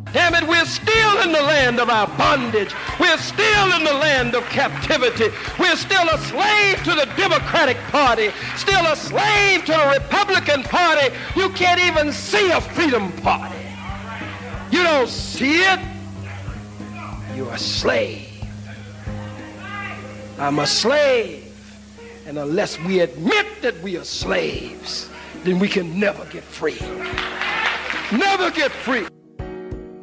Damn it, we're still in the land of our bondage. We're still in the land of captivity. We're still a slave to the Democratic Party, still a slave to the Republican Party. You can't even see a Freedom Party. You don't see it. You're a slave. I'm a slave. And unless we admit that we are slaves, then we can never get free. Never get free.